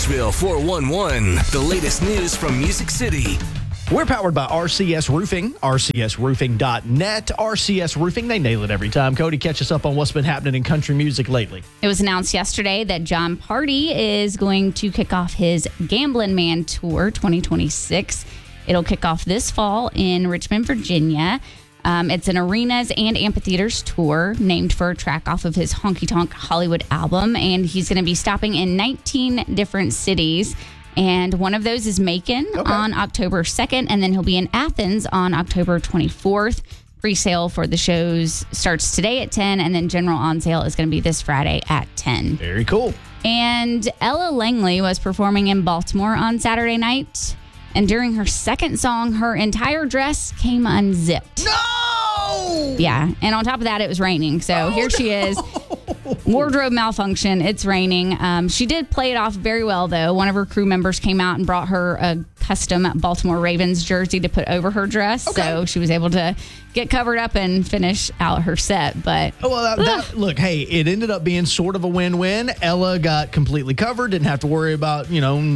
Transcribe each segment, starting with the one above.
Nashville 411, the latest news from Music City. We're powered by RCS Roofing, rcsroofing.net. RCS Roofing, they nail it every time. Cody, catch us up on what's been happening in country music lately. It was announced yesterday that John Party is going to kick off his Gamblin' Man Tour 2026. It'll kick off this fall in Richmond, Virginia. It's an arenas and amphitheaters tour named for a track off of his Honky Tonk Hollywood album. And he's going to be stopping in 19 different cities. And one of those is Macon on October 2nd. And then he'll be in Athens on October 24th. Pre-sale for the shows starts today at 10. And then general on sale is going to be this Friday at 10. Very cool. And Ella Langley was performing in Baltimore on Saturday night. And during her second song, her entire dress came unzipped. No! Yeah. And on top of that, it was raining. So here she is. Wardrobe malfunction. It's raining. She did play it off very well, though. One of her crew members came out and brought her a custom Baltimore Ravens jersey to put over her dress. Okay. So she was able to get covered up and finish out her set. But look, hey, it ended up being sort of a win-win. Ella got completely covered, didn't have to worry about,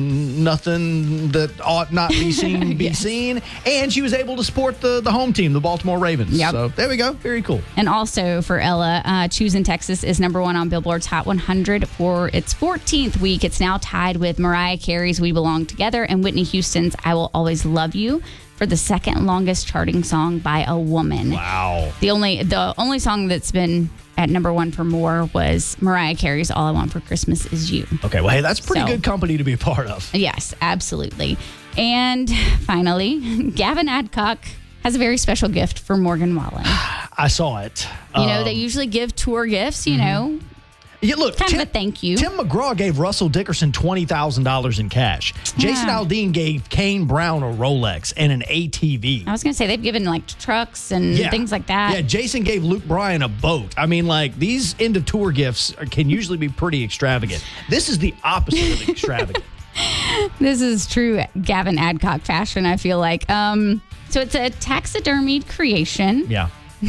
nothing that ought not be seen be seen. And she was able to support the home team, the Baltimore Ravens. Yep. So there we go. Very cool. And also for Ella, Choose in Texas is number one on Billboard's Hot 100 for its 14th week. It's now tied with Mariah Carey's We Belong Together and Whitney Houston's I Will Always Love You for the second longest charting song by a woman. Wow. The only song that's been at number one for more was Mariah Carey's All I Want for Christmas Is You. Okay, well, hey, that's pretty good company to be a part of. Yes, absolutely. And finally, Gavin Adcock has a very special gift for Morgan Wallen. I saw it. They usually give tour gifts, know. Yeah, look, kind of a thank you. Tim McGraw gave Russell Dickerson $20,000 in cash. Yeah. Jason Aldean gave Kane Brown a Rolex and an ATV. I was going to say they've given like trucks and things like that. Yeah, Jason gave Luke Bryan a boat. I mean, like, these end of tour gifts can usually be pretty extravagant. This is the opposite of extravagant. This is true Gavin Adcock fashion, I feel like. So it's a taxidermied creation. Yeah.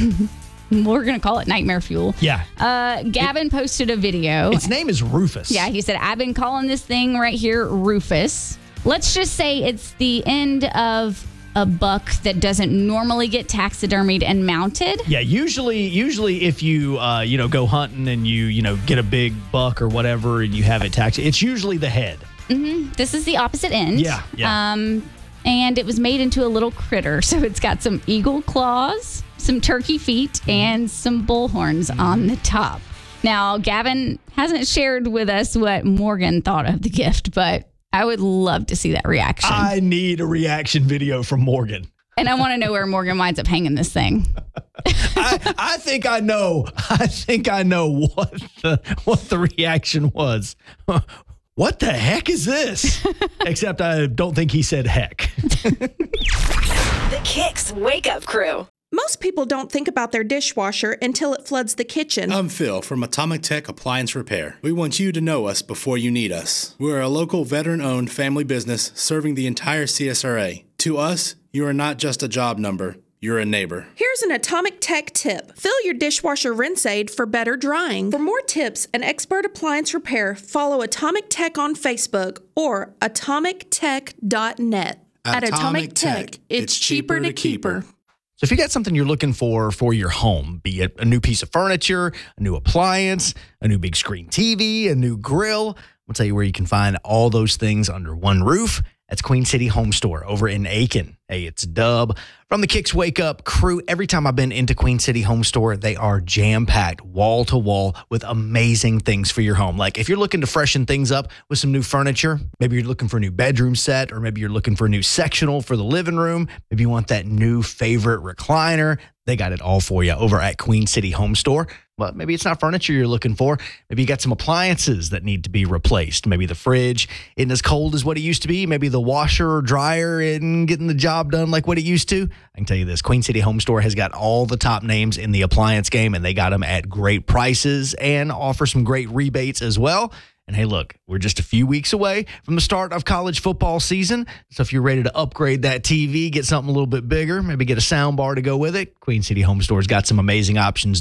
We're going to call it Nightmare Fuel. Yeah. Gavin posted a video. Its name is Rufus. Yeah, he said, I've been calling this thing right here Rufus. Let's just say it's the end of a buck that doesn't normally get taxidermied and mounted. Yeah, usually if you go hunting and you get a big buck or whatever and you have it taxied, it's usually the head. Mm-hmm. This is the opposite end. Yeah. And it was made into a little critter. So it's got some eagle claws, some turkey feet, and some bull horns on the top. Now, Gavin hasn't shared with us what Morgan thought of the gift, but I would love to see that reaction. I need a reaction video from Morgan. And I want to know where Morgan winds up hanging this thing. I think I know. what the reaction was. What the heck is this? Except I don't think he said heck. The Kicks Wake Up Crew. Most people don't think about their dishwasher until it floods the kitchen. I'm Phil from Atomic Tech Appliance Repair. We want you to know us before you need us. We're a local veteran-owned family business serving the entire CSRA. To us, you are not just a job number. You're a neighbor. Here's an Atomic Tech tip. Fill your dishwasher rinse aid for better drying. For more tips and expert appliance repair, follow Atomic Tech on Facebook or atomictech.net. At Atomic Tech, it's cheaper to keep her. So if you got something you're looking for your home, be it a new piece of furniture, a new appliance, a new big screen TV, a new grill, I'll tell you where you can find all those things under one roof. That's Queen City Home Store over in Aiken. Hey, it's Dub. From the Kicks Wake Up crew, every time I've been into Queen City Home Store, they are jam-packed, wall-to-wall, with amazing things for your home. Like if you're looking to freshen things up with some new furniture, maybe you're looking for a new bedroom set, or maybe you're looking for a new sectional for the living room, maybe you want that new favorite recliner, they got it all for you over at Queen City Home Store. But maybe it's not furniture you're looking for. Maybe you got some appliances that need to be replaced. Maybe the fridge isn't as cold as what it used to be. Maybe the washer or dryer isn't getting the job done like what it used to. I can tell you this, Queen City Home Store has got all the top names in the appliance game, and they got them at great prices and offer some great rebates as well. And hey, look, we're just a few weeks away from the start of college football season. So if you're ready to upgrade that TV, get something a little bit bigger, maybe get a sound bar to go with it, Queen City Home Store's got some amazing options there.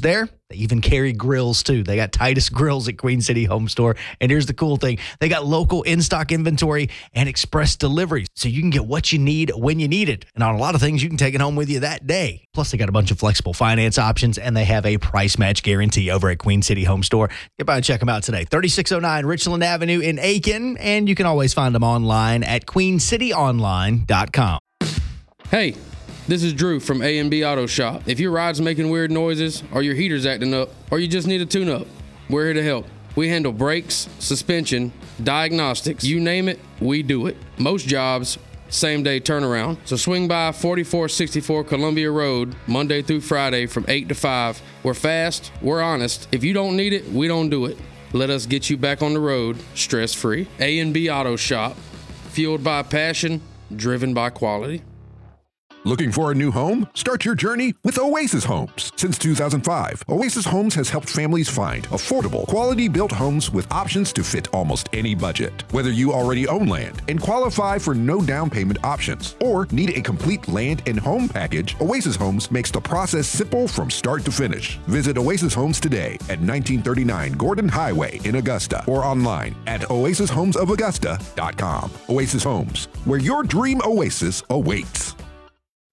They even carry grills too. They got Titus Grills at Queen City Home Store. And here's the cool thing. They got local in-stock inventory and express delivery. So you can get what you need when you need it. And on a lot of things, you can take it home with you that day. Plus, they got a bunch of flexible finance options, and they have a price match guarantee over at Queen City Home Store. Get by and check them out today. 3609 Richland Avenue in Aiken. And you can always find them online at queencityonline.com. Hey, this is Drew from A&B Auto Shop. If your ride's making weird noises, or your heater's acting up, or you just need a tune-up, we're here to help. We handle brakes, suspension, diagnostics, you name it, we do it. Most jobs, same-day turnaround. So swing by 4464 Columbia Road, Monday through Friday from 8 to 5. We're fast, we're honest. If you don't need it, we don't do it. Let us get you back on the road, stress-free. A&B Auto Shop, fueled by passion, driven by quality. Looking for a new home? Start your journey with Oasis Homes. Since 2005, Oasis Homes has helped families find affordable, quality-built homes with options to fit almost any budget. Whether you already own land and qualify for no down payment options, or need a complete land and home package, Oasis Homes makes the process simple from start to finish. Visit Oasis Homes today at 1939 Gordon Highway in Augusta, or online at oasishomesofaugusta.com. Oasis Homes, where your dream oasis awaits.